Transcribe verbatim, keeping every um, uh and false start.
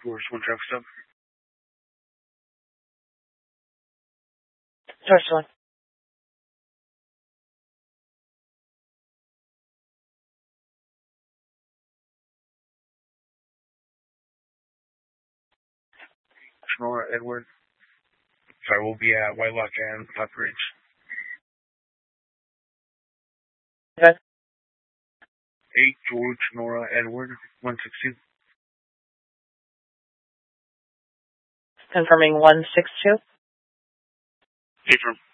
Source one traffic stop. Source one. Sonora Edward. Sorry, we'll be at White Lock and Top Ridge. Okay. eight George Nora Edward, one six two. Confirming one six two. Affirm.